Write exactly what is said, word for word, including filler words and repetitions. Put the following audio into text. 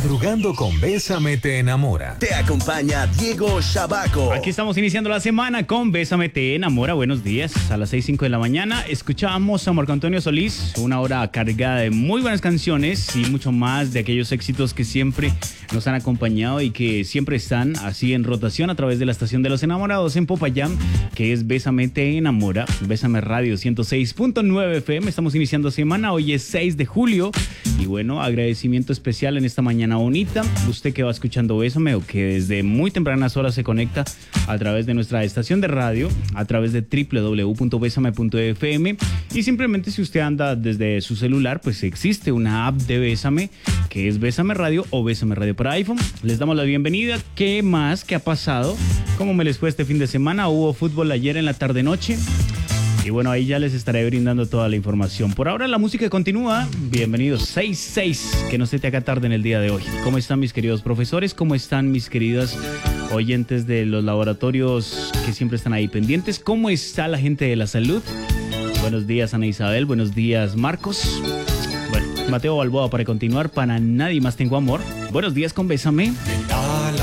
Madrugando con Bésame te enamora. Te acompaña Diego Shabaco. Aquí estamos iniciando la semana con Bésame te enamora. Buenos días. A las seis cinco de la mañana escuchamos a Marco Antonio Solís. Una hora cargada de muy buenas canciones y mucho más de aquellos éxitos que siempre nos han acompañado y que siempre están así en rotación a través de la estación de los enamorados en Popayán, que es Bésame te enamora. Bésame Radio ciento seis punto nueve F M. Estamos iniciando semana. Hoy es seis de julio. Y bueno, agradecimiento especial en esta mañana bonita. Usted que va escuchando Bésame o que desde muy tempranas horas se conecta a través de nuestra estación de radio, a través de doble u doble u doble u punto besame punto f m. Y simplemente si usted anda desde su celular, pues existe una app de Bésame, que es Bésame Radio o Bésame Radio para iPhone. Les damos la bienvenida. ¿Qué más? ¿Qué ha pasado? ¿Cómo me les fue este fin de semana? ¿Hubo fútbol ayer en la tarde-noche? Y bueno, ahí ya les estaré brindando toda la información. Por ahora la música continúa. Bienvenidos, seis seis, que no se te haga tarde en el día de hoy. ¿Cómo están mis queridos profesores? ¿Cómo están mis queridas oyentes de los laboratorios que siempre están ahí pendientes? ¿Cómo está la gente de la salud? Buenos días, Ana Isabel. Buenos días, Marcos. Bueno, Mateo Balboa para continuar. Para nadie más tengo amor. Buenos días con Bésame.